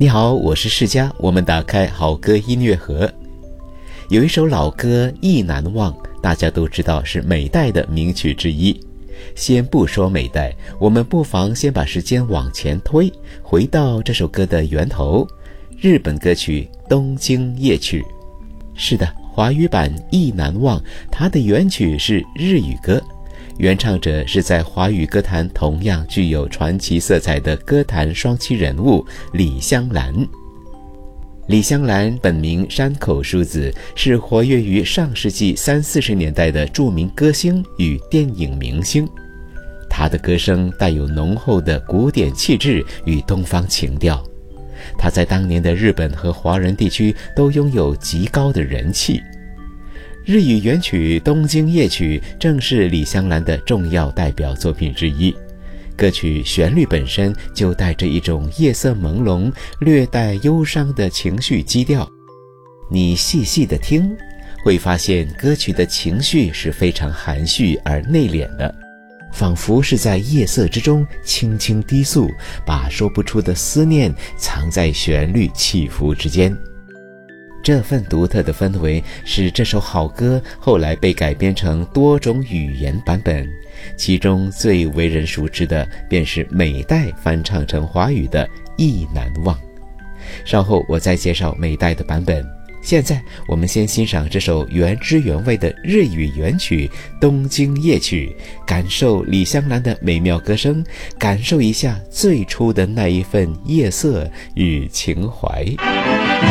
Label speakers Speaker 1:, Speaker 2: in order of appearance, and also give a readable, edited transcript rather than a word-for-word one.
Speaker 1: 你好，我是世佳，我们打开好歌音乐盒。有一首老歌《意难忘》，大家都知道是美代的名曲之一。先不说美代，我们不妨先把时间往前推，回到这首歌的源头，日本歌曲《东京夜曲》。是的，华语版《意难忘》，它的原曲是日语歌，原唱者是在华语歌坛同样具有传奇色彩的歌坛双栖人物李香兰。李香兰本名山口淑子，是活跃于上世纪30-40年代的著名歌星与电影明星。她的歌声带有浓厚的古典气质与东方情调，她在当年的日本和华人地区都拥有极高的人气。日语原曲《东京夜曲》正是李香兰的重要代表作品之一。歌曲旋律本身就带着一种夜色朦胧、略带忧伤的情绪基调。你细细的听，会发现歌曲的情绪是非常含蓄而内敛的，仿佛是在夜色之中轻轻低诉，把说不出的思念藏在旋律起伏之间。这份独特的氛围使这首好歌后来被改编成多种语言版本，其中最为人熟知的便是美代翻唱成华语的《意难忘》。稍后我再介绍美代的版本，现在我们先欣赏这首原汁原味的日语原曲《东京夜曲》，感受李香兰的美妙歌声，感受一下最初的那一份夜色与情怀。